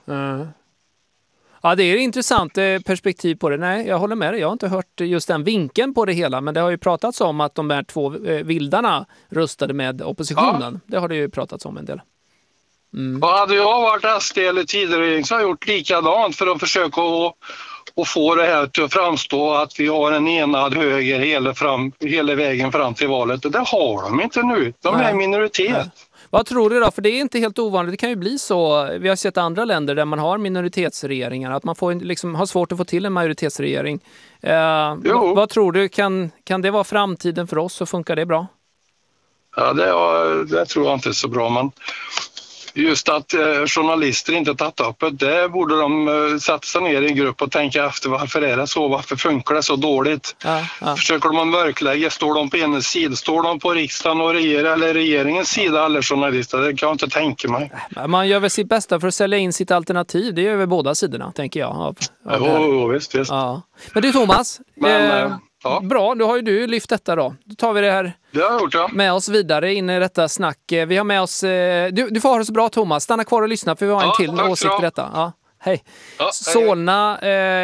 Ja, det är ett intressant perspektiv på det. Nej, jag håller med dig. Jag har inte hört just den vinkeln på det hela. Men det har ju pratats om att de här två vildarna röstade med oppositionen. Det har det ju pratats om en del. Och hade jag varit SD eller tidigare så har jag gjort likadant för att försöka att få det här till att framstå att vi har en enad höger hela vägen fram till valet. Och det har de inte nu. De är minoritet. Nej. Vad tror du då? För det är inte helt ovanligt. Det kan ju bli så. Vi har sett andra länder där man har minoritetsregeringar. Att man får liksom har svårt att få till en majoritetsregering. Vad tror du? Kan det vara framtiden för oss och funkar det bra? Ja, det tror jag inte är så bra. Men just att journalister inte tagit upp det borde de sätta sig ner i en grupp och tänka efter varför är det så, varför funkar det så dåligt. Försöker de mörklägga, står de på ena sidan, står de på riksdagen och regeringens sida eller journalister, det kan jag inte tänka mig. Man gör väl sitt bästa för att sälja in sitt alternativ, det gör väl båda sidorna tänker jag. Visst. Ja. Men du Thomas, bra, då har ju du lyft detta då. Då tar vi det här med oss vidare in i detta snack. Vi har med oss, du får ha det så bra Thomas, stanna kvar och lyssna för vi har en till åsikt i detta. Ja, hej. Solna,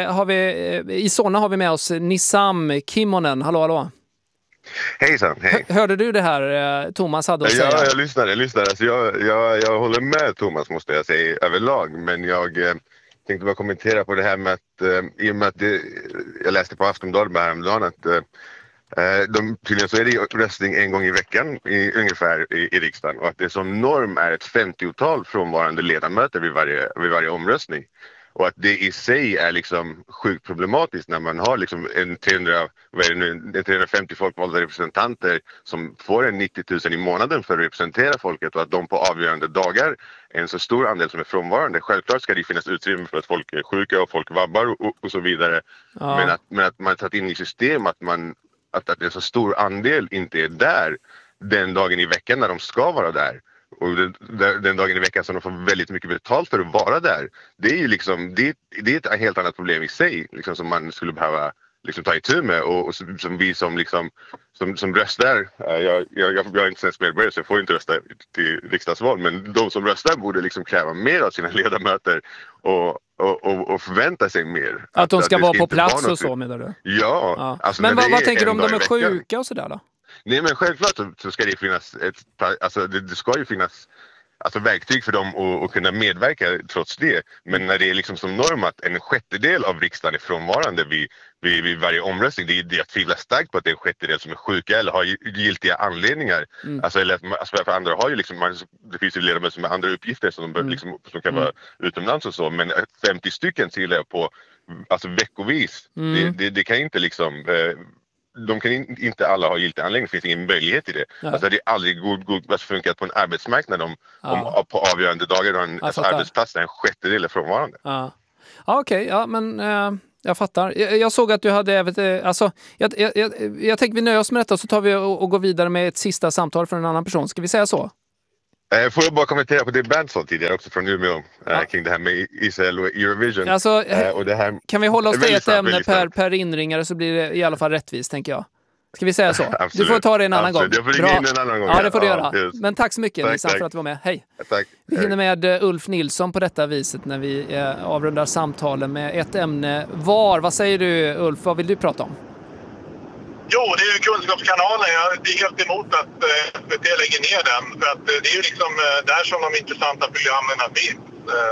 i Solna har vi med oss Nissam Kimmonen, hallå. Hejsan, hej. Hörde du det här Thomas hade att säga? Ja, jag lyssnade. Alltså jag håller med Thomas måste jag säga överlag, men jag tänkte bara kommentera på det här med att i och med att jag läste på Aftonbladet häromdagen att tydligen så är det röstning en gång i veckan ungefär i riksdagen och att det som norm är ett 50-tal frånvarande ledamöter vid varje omröstning. Och att det i sig är liksom sjukt problematiskt när man har liksom 350 folkvalda representanter som får en 90 000 i månaden för att representera folket, och att de på avgörande dagar är en så stor andel som är frånvarande. Självklart ska det finnas utrymme för att folk är sjuka och folk vabbar och så vidare. Ja. Men att man tagit in i system att det är så stor andel inte är där den dagen i veckan när de ska vara där. Och den dagen i veckan som de får väldigt mycket betalt för att vara där. Det är ju liksom, det är ett helt annat problem i sig liksom, som man skulle behöva liksom ta itu med, och som vi som röstar, jag är inte svensk medborgare så jag får inte rösta till riksdagsval, men de som röstar borde liksom kräva mer av sina ledamöter och förvänta sig mer. Att de ska vara på plats och så, menar du? Ja. Alltså, men vad tänker du om de är sjuka och sådär då? Nej, men självklart så ska det finnas det ska ju finnas verktyg för dem att kunna medverka trots det. Men när det är liksom som norm att en sjättedel av riksdagen är frånvarande vid varje omröstning, det är att tvivla starkt på att det är en sjättedel som är sjuka eller har giltiga anledningar. För andra har ju liksom, det finns ju ledamöter som har andra uppgifter som som kan vara utomlands och så, men 50 stycken till är på veckovis. Det kan inte liksom de kan inte alla ha giltig anledning, det finns ingen möjlighet i det. Ja. Det är aldrig funkat på en arbetsmarknad om på avgörande dagar och en arbetsplats där en sjättedel är frånvarande. Ja, okej. Ja, men jag fattar. Jag såg att du hade jag tänker vi nöjer oss med detta, så tar vi och går vidare med ett sista samtal från en annan person. Ska vi säga så? Får jag bara kommentera på det Bernt sa tidigare också från Umeå kring det här med Israel och Eurovision. Och det här, kan vi hålla oss till ett ämne per inringare, så blir det i alla fall rättvist, tänker jag. Ska vi säga så? Absolut. Du får ta det en annan gång. Jag får ringa in en annan gång. Ja, det får du göra. Men tack så mycket, Nilsson, för att du var med. Hej. Tack. Vi hinner med Ulf Nilsson på detta viset när vi avrundar samtalen med ett ämne var. Vad säger du, Ulf? Vad vill du prata om? Jo, det är ju Kunskapskanalen. Jag är helt emot att SVT lägger ner den. För att det är ju liksom där som de intressanta programmen finns.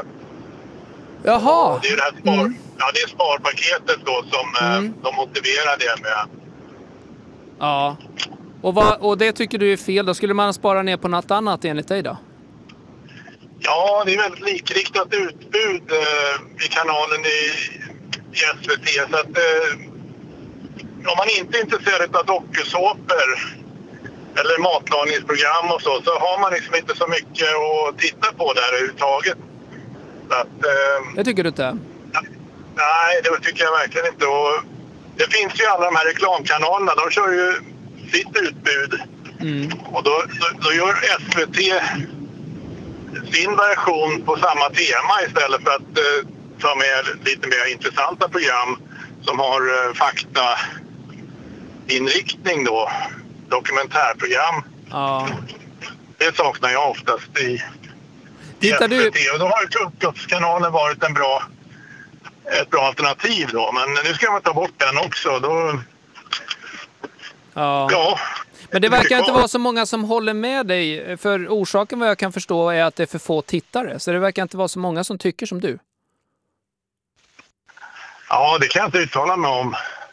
Jaha! Det är det här det är sparpaketet då som de motiverar det med. Ja. Och det tycker du är fel. Då skulle man spara ner på något annat enligt dig då? Ja, det är väldigt likriktat utbud i kanalen i SVT. Så att om man inte är intresserad av dokusåpor eller matlagningsprogram och så har man liksom inte så mycket att titta på där överhuvudtaget. Så att, det tycker du inte? Nej, det tycker jag verkligen inte. Och det finns ju alla de här reklamkanalerna, de kör ju sitt utbud. Och då gör SVT sin version på samma tema istället för att ta med lite mer intressanta program som har faktainriktning då, dokumentärprogram. Ja. Det saknar jag oftast i SVT. Och då har ju Kunskapskanalen varit ett bra alternativ då. Men nu ska man ta bort den också. Då, ja. Men det verkar inte vara så många som håller med dig. För orsaken vad jag kan förstå är att det är för få tittare. Så det verkar inte vara så många som tycker som du. Ja, det kan jag inte uttala mig om.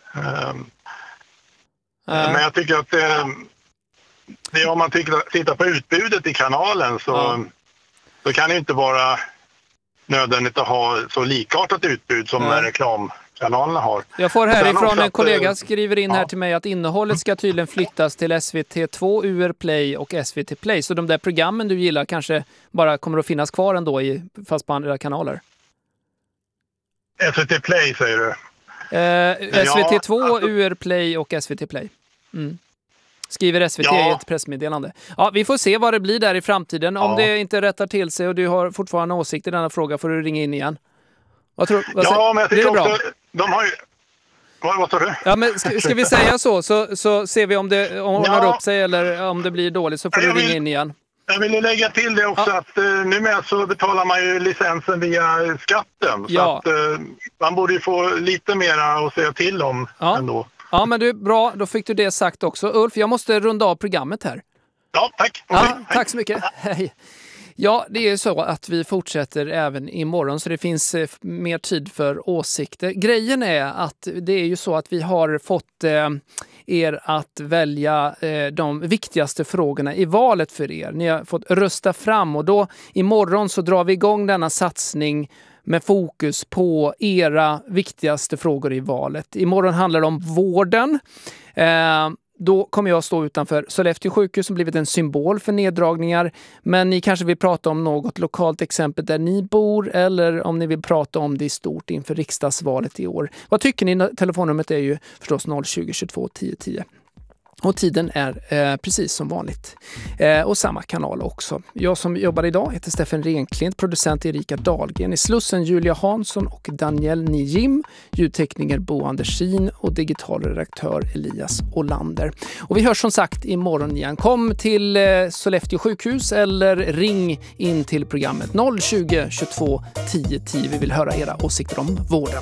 Men jag tycker att det om man tittar på utbudet i kanalen så kan det inte vara nödvändigt att ha så likartat utbud som reklamkanalerna har. Jag får härifrån en kollega skriver in här till mig att innehållet ska tydligen flyttas till SVT2, UR Play och SVT Play. Så de där programmen du gillar kanske bara kommer att finnas kvar ändå fast på andra kanaler. SVT Play säger du? SVT2, UR Play och SVT Play. Skriver SVT i ett pressmeddelande. Ja, vi får se vad det blir där i framtiden. Om det inte rättar till sig och du har fortfarande åsikt i denna fråga får du ringa in igen. Men jag tycker också, de har ju... Vad sa du? Ja, men ska vi säga så ser vi om det ordnar upp sig eller om det blir dåligt, så får du ringa in igen. Jag vill lägga till det också att numera så betalar man ju licensen via skatten. Så att man borde ju få lite mera att säga till om ändå. Ja, men du, bra. Då fick du det sagt också. Ulf, jag måste runda av programmet här. Ja, tack. Tack så mycket. Hej. Ja, det är så att vi fortsätter även imorgon så det finns mer tid för åsikter. Grejen är att det är ju så att vi har fått er att välja de viktigaste frågorna i valet för er. Ni har fått rösta fram och då imorgon så drar vi igång denna satsning med fokus på era viktigaste frågor i valet. Imorgon handlar det om vården. Då kommer jag stå utanför Sollefteå sjukhus som blivit en symbol för neddragningar. Men ni kanske vill prata om något lokalt exempel där ni bor, eller om ni vill prata om det i stort inför riksdagsvalet i år. Vad tycker ni? Telefonnumret är ju förstås 020 22 10 10. Och tiden är precis som vanligt. Och samma kanal också. Jag som jobbar idag heter Steffen Renklint, producent Erika Dahlgren, i Slussen Julia Hansson och Daniel Nijim, ljudtekniker Bo Andersin och digital redaktör Elias Olander. Och vi hörs som sagt imorgon igen. Kom till Sollefteå sjukhus eller ring in till programmet 020 22 10 10. Vi vill höra era åsikter om vården.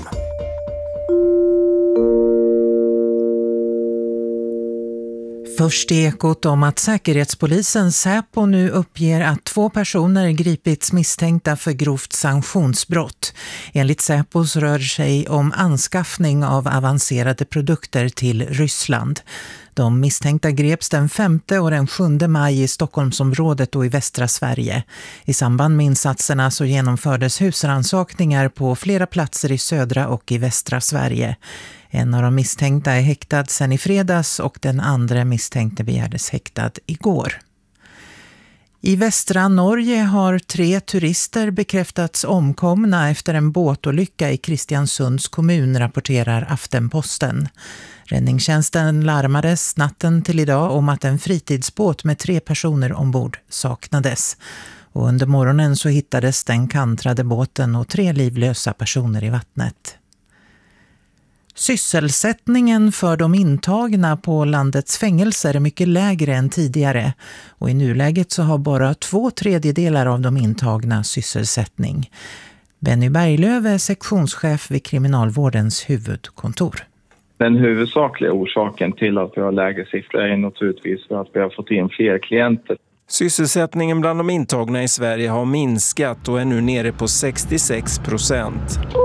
Först är Ekot om att Säkerhetspolisen Säpo nu uppger att 2 personer gripits misstänkta för grovt sanktionsbrott. Enligt Säpos rör sig om anskaffning av avancerade produkter till Ryssland. De misstänkta greps den 5:e och den 7 maj i Stockholmsområdet och i västra Sverige. I samband med insatserna så genomfördes husrannsakningar på flera platser i södra och i västra Sverige. En av de misstänkta är häktad sedan i fredags och den andra misstänkte begärdes häktad igår. I västra Norge har 3 turister bekräftats omkomna efter en båtolycka i Kristiansunds kommun, rapporterar Aftenposten. Räddningstjänsten larmades natten till idag om att en fritidsbåt med 3 personer ombord saknades. Och under morgonen så hittades den kantrade båten och 3 livlösa personer i vattnet. Sysselsättningen för de intagna på landets fängelser är mycket lägre än tidigare och i nuläget så har bara 2/3 av de intagna sysselsättning. Benny Berglöf är sektionschef vid Kriminalvårdens huvudkontor. Den huvudsakliga orsaken till att vi har lägre siffror är naturligtvis för att vi har fått in fler klienter. Sysselsättningen bland de intagna i Sverige har minskat och är nu nere på 66%.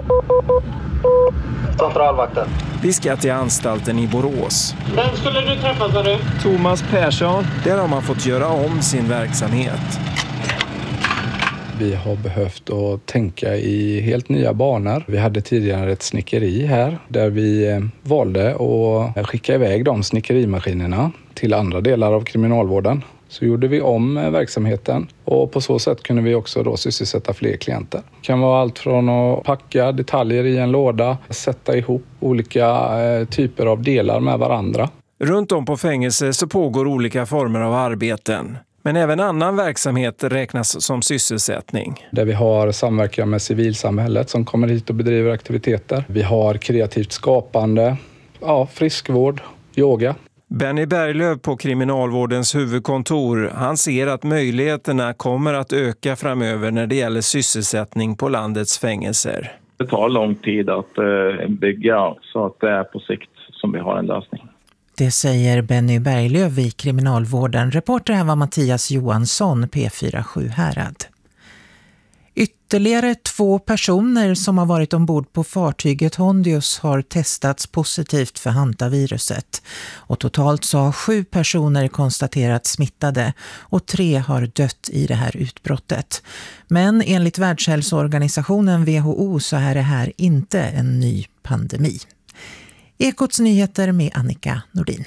Centralvakten. Vi ska till anstalten i Borås. Vem skulle du träffa, sa du? Thomas Persson. Där har man fått göra om sin verksamhet. Vi har behövt att tänka i helt nya banor. Vi hade tidigare ett snickeri här där vi valde att skicka iväg de snickerimaskinerna till andra delar av kriminalvården. Så gjorde vi om verksamheten och på så sätt kunde vi också då sysselsätta fler klienter. Det kan vara allt från att packa detaljer i en låda, sätta ihop olika typer av delar med varandra. Runt om på fängelser så pågår olika former av arbeten. Men även annan verksamhet räknas som sysselsättning. Där vi har samverkan med civilsamhället som kommer hit och bedriver aktiviteter. Vi har kreativt skapande, friskvård, yoga. Benny Berglöf på Kriminalvårdens huvudkontor, han ser att möjligheterna kommer att öka framöver när det gäller sysselsättning på landets fängelser. Det tar lång tid att bygga så att det är på sikt som vi har en lösning. Det säger Benny Berglöf vid Kriminalvården. Reporter här var Mattias Johansson, P4 Sjuhärad. Ytterligare 2 personer som har varit ombord på fartyget Hondius har testats positivt för hantaviruset. Och totalt så har 7 personer konstaterats smittade och 3 har dött i det här utbrottet. Men enligt Världshälsoorganisationen WHO så är det här inte en ny pandemi. Ekots nyheter med Annika Nordin.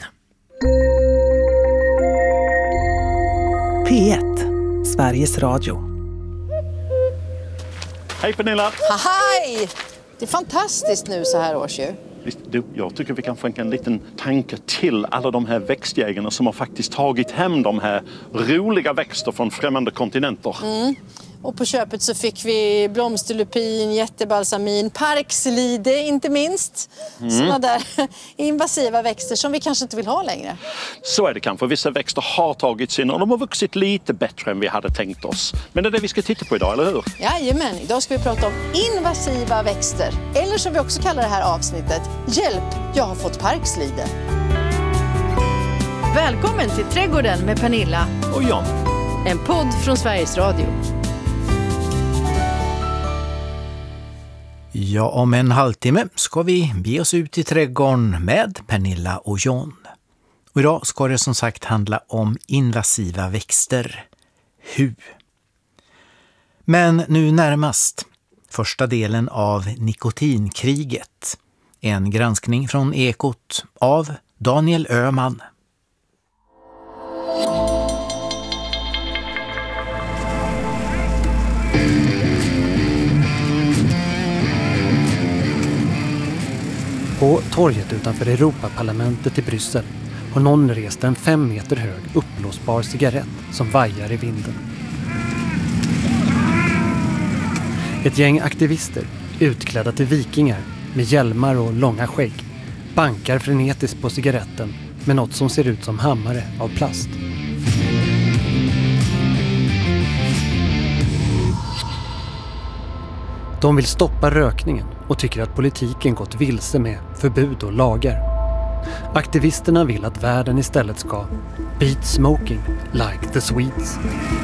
P1, Sveriges Radio. Hej Pernilla! Hej! Det är fantastiskt nu så här års ju. Du, jag tycker vi kan skänka en liten tanke till alla de här växtjägarna som har faktiskt tagit hem de här roliga växter från främmande kontinenter. Mm. Och på köpet så fick vi blomsterlupin, jättebalsamin, parkslide inte minst. Sådana där invasiva växter som vi kanske inte vill ha längre. Så är det kanske. Vissa växter har tagits in och de har vuxit lite bättre än vi hade tänkt oss. Men det är det vi ska titta på idag, eller hur? Jajamän, idag ska vi prata om invasiva växter. Eller som vi också kallar det här avsnittet, hjälp, jag har fått parkslide. Välkommen till Trädgården med Pernilla och John. En podd från Sveriges Radio. Ja, om en halvtimme ska vi bege oss ut i trädgården med Pernilla och John. Och idag ska det som sagt handla om invasiva växter. Men nu närmast. Första delen av Nikotinkriget. En granskning från Ekot av Daniel Öhman. På torget utanför Europaparlamentet i Bryssel har någon rest en 5 meter hög uppblåsbar cigarett som vajar i vinden. Ett gäng aktivister, utklädda till vikingar med hjälmar och långa skägg, bankar frenetiskt på cigaretten med något som ser ut som hammare av plast. De vill stoppa rökningen och tycker att politiken gått vilse med förbud och lagar. Aktivisterna vill att världen istället ska beat smoking like the Swedes.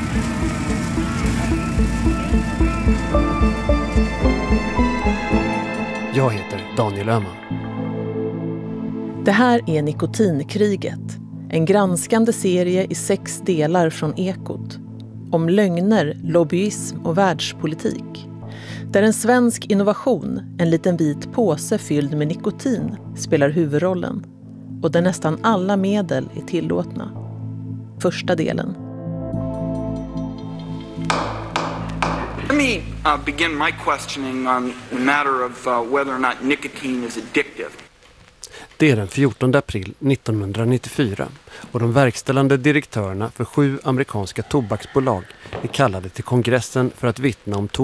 Jag heter Daniel Öhman. Det här är Nikotinkriget. En granskande serie i 6 delar från Ekot. Om lögner, lobbyism och världspolitik. Där en svensk innovation, en liten vit påse fylld med nikotin, spelar huvudrollen. Och där nästan alla medel är tillåtna. Första delen. Let me begin my questioning on the matter of whether or not nicotine is addictive. Det är den 14 april 1994 och de verkställande direktörerna för 7 amerikanska tobaksbolag är kallade till kongressen för att vittna om